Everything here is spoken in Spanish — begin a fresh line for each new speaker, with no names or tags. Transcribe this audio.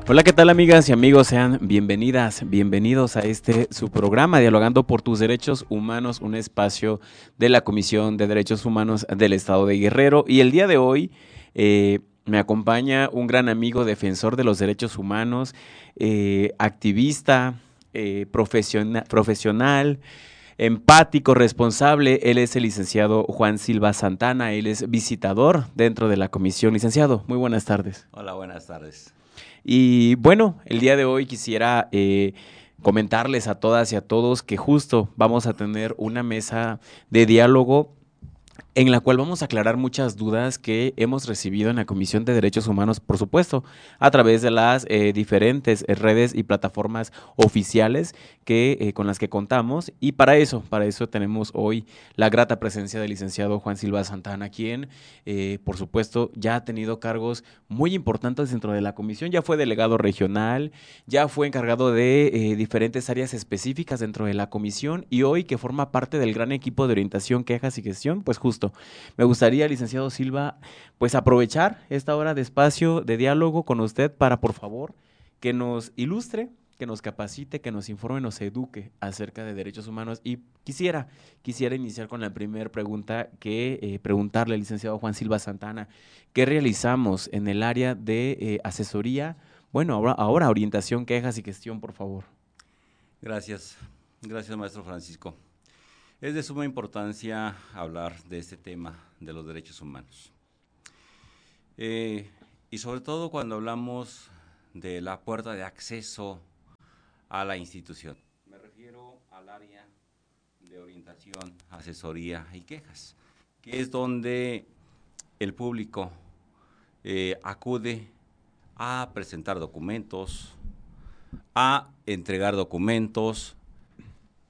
Hola, ¿qué tal amigas y amigos? Sean bienvenidas, bienvenidos a su programa Dialogando por tus Derechos Humanos, un espacio de la Comisión de Derechos Humanos del Estado de Guerrero. Y el día de hoy me acompaña un gran amigo, defensor de los derechos humanos, activista, profesional, empático, responsable. Él es el licenciado Juan Silva Santana, él es visitador dentro de la comisión. Licenciado, muy buenas tardes.
Hola, buenas tardes.
Y bueno, el día de hoy quisiera comentarles a todas y a todos que justo vamos a tener una mesa de diálogo en la cual vamos a aclarar muchas dudas que hemos recibido en la Comisión de Derechos Humanos, por supuesto, a través de las diferentes redes y plataformas oficiales con las que contamos. Y para eso tenemos hoy la grata presencia del licenciado Juan Silva Santana, quien, por supuesto, ya ha tenido cargos muy importantes dentro de la comisión. Ya fue delegado regional, ya fue encargado de diferentes áreas específicas dentro de la comisión y hoy que forma parte del gran equipo de orientación, quejas y gestión, pues justo me gustaría, licenciado Silva, pues aprovechar esta hora de espacio de diálogo con usted para, por favor, que nos ilustre, que nos capacite, que nos informe, nos eduque acerca de derechos humanos. Y quisiera iniciar con la primera pregunta preguntarle al licenciado Juan Silva Santana, ¿qué realizamos en el área de asesoría? Bueno, ahora orientación, quejas y gestión, por favor.
Gracias. Gracias, maestro Francisco. Es de suma importancia hablar de este tema de los derechos humanos. Y sobre todo cuando hablamos de la puerta de acceso a la institución. Me refiero al área de orientación, asesoría y quejas, que es donde el público acude a presentar documentos, a entregar documentos